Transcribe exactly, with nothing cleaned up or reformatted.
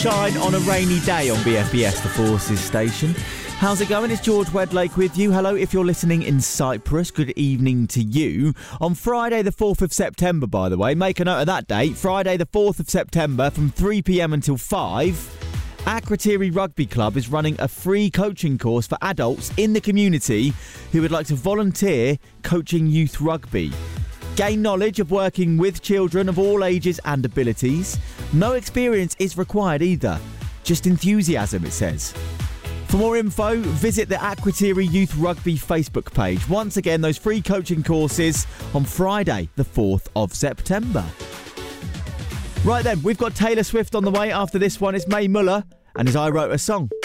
Shine on a rainy day on B F B S, the Forces station. How's it going? It's George Wedlake with you. Hello, if you're listening in Cyprus, good evening to you. On Friday the fourth of September, by the way, make a note of that date. Friday the fourth of September from three p.m. until five, Akrotiri Rugby Club is running a free coaching course for adults in the community who would like to volunteer coaching youth rugby. Gain knowledge of working with children of all ages and abilities. No experience is required either. Just enthusiasm, it says. For more info, visit the Akrotiri Youth Rugby Facebook page. Once again, those free coaching courses on Friday, the fourth of September. Right then, we've got Taylor Swift on the way. After this one, it's Mae Muller and his I Wrote a Song.